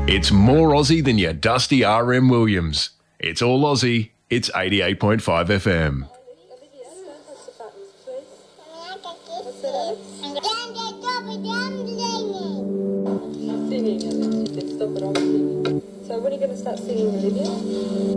It's more Aussie than your dusty RM Williams. It's all Aussie. It's 88.5 FM. Singing, and then she said stop it, I'm singing. So when are you going to start singing, Olivia?